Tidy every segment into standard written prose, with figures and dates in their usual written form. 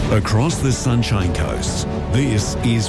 Across the Sunshine Coast, this is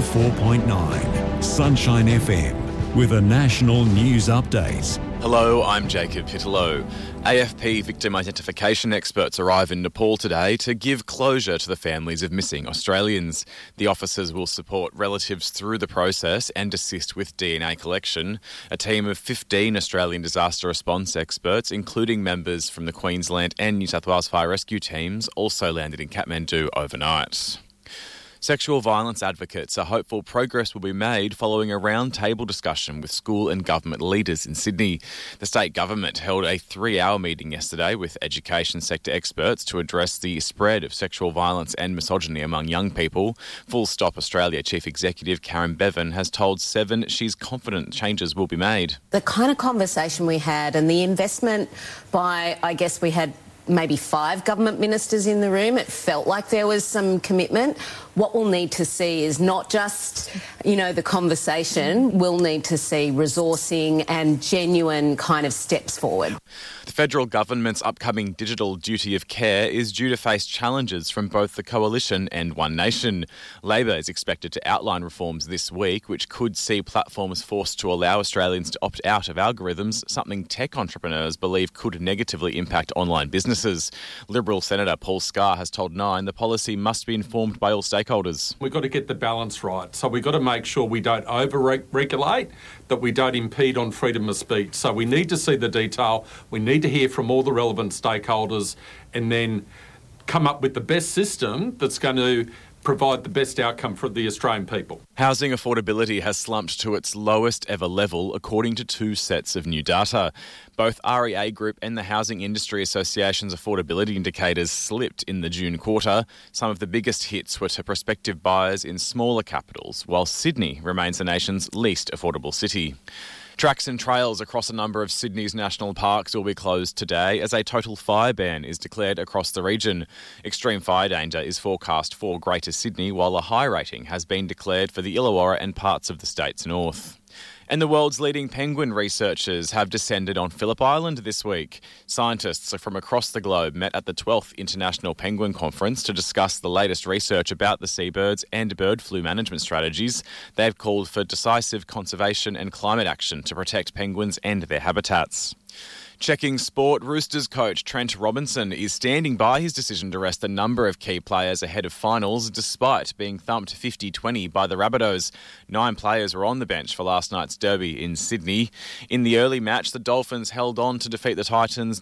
104.9 Sunshine FM with a national news update. Hello, I'm Jacob Pittellow. AFP victim identification experts arrive in Nepal today to give closure to the families of missing Australians. The officers will support relatives through the process and assist with DNA collection. A team of 15 Australian disaster response experts, including members from the Queensland and New South Wales fire rescue teams, also landed in Kathmandu overnight. Sexual violence advocates are hopeful progress will be made following a round-table discussion with school and government leaders in Sydney. The state government held a 3-hour meeting yesterday with education sector experts to address the spread of sexual violence and misogyny among young people. Full Stop Australia Chief Executive Karen Bevan has told Seven she's confident changes will be made. The kind of conversation we had and the investment by, we had maybe 5 government ministers in the room. It felt like there was some commitment. What we'll need to see is not just, the conversation. We'll need to see resourcing and genuine kind of steps forward. The federal government's upcoming digital duty of care is due to face challenges from both the Coalition and One Nation. Labor is expected to outline reforms this week, which could see platforms forced to allow Australians to opt out of algorithms, something tech entrepreneurs believe could negatively impact online businesses. Liberal Senator Paul Scar has told Nine the policy must be informed by all stakeholders. We've got to get the balance right. So we've got to make sure we don't over-regulate, that we don't impede on freedom of speech. So we need to see the detail. We need to hear from all the relevant stakeholders and then come up with the best system that's going to provide the best outcome for the Australian people. Housing affordability has slumped to its lowest ever level, according to 2 sets of new data. Both REA Group and the Housing Industry Association's affordability indicators slipped in the June quarter. Some of the biggest hits were to prospective buyers in smaller capitals, while Sydney remains the nation's least affordable city. Tracks and trails across a number of Sydney's national parks will be closed today as a total fire ban is declared across the region. Extreme fire danger is forecast for Greater Sydney, while a high rating has been declared for the Illawarra and parts of the state's north. And the world's leading penguin researchers have descended on Phillip Island this week. Scientists from across the globe met at the 12th International Penguin Conference to discuss the latest research about the seabirds and bird flu management strategies. They've called for decisive conservation and climate action to protect penguins and their habitats. Checking sport, Roosters coach Trent Robinson is standing by his decision to rest a number of key players ahead of finals, despite being thumped 50-20 by the Rabbitohs. 9 players were on the bench for last night's derby in Sydney. In the early match, the Dolphins held on to defeat the Titans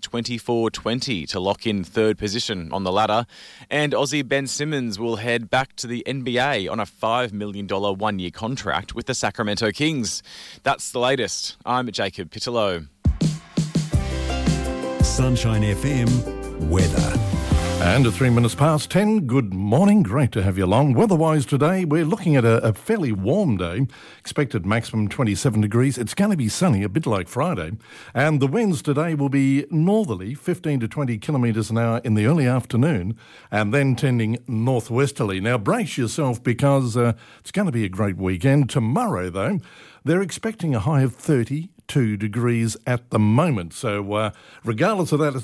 24-20 to lock in third position on the ladder. And Aussie Ben Simmons will head back to the NBA on a $5 million one-year contract with the Sacramento Kings. That's the latest. I'm Jacob Pittellow. Sunshine FM weather. And at 3 minutes past 10, good morning. Great to have you along. Weather-wise today, we're looking at a fairly warm day. Expected maximum 27 degrees. It's going to be sunny, a bit like Friday. And the winds today will be northerly, 15 to 20 kilometres an hour in the early afternoon, and then tending northwesterly. Now, brace yourself because it's going to be a great weekend. Tomorrow, though, they're expecting a high of 32 degrees at the moment. So regardless of that,